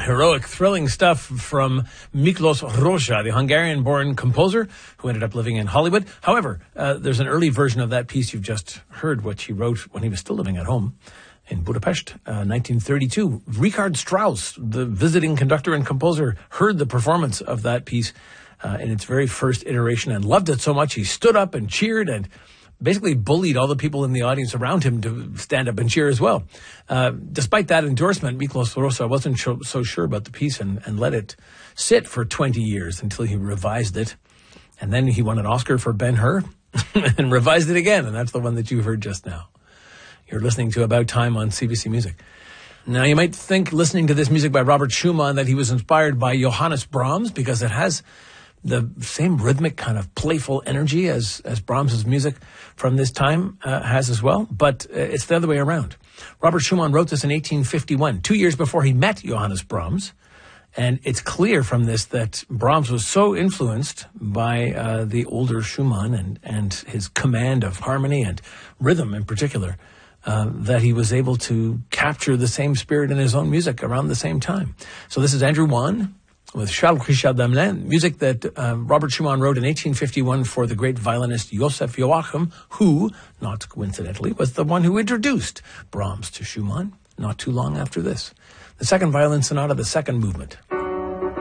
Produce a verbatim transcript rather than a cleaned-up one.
Heroic, thrilling stuff from Miklos Rozsa, the Hungarian-born composer who ended up living in Hollywood. However, uh, there's an early version of that piece you've just heard, which he wrote when he was still living at home in Budapest, uh, nineteen thirty-two. Richard Strauss, the visiting conductor and composer, heard the performance of that piece uh, in its very first iteration and loved it so much he stood up and cheered and basically bullied all the people in the audience around him to stand up and cheer as well. Uh, despite that endorsement, Miklos Rozsa wasn't so, so sure about the piece and, and let it sit for twenty years until he revised it. And then he won an Oscar for Ben-Hur and revised it again, and that's the one that you heard just now. You're listening to About Time on C B C Music. Now, you might think, listening to this music by Robert Schumann, that he was inspired by Johannes Brahms, because it has the same rhythmic kind of playful energy as, as Brahms's music from this time uh, has as well. But uh, it's the other way around. Robert Schumann wrote this in eighteen fifty-one, two years before he met Johannes Brahms. And it's clear from this that Brahms was so influenced by uh, the older Schumann and, and his command of harmony and rhythm in particular, uh, that he was able to capture the same spirit in his own music around the same time. So this is Andrew Wan with Charles Richard Hamelin, music that uh, Robert Schumann wrote in eighteen fifty-one for the great violinist Joseph Joachim, who, not coincidentally, was the one who introduced Brahms to Schumann not too long after this. The second violin sonata, the second movement.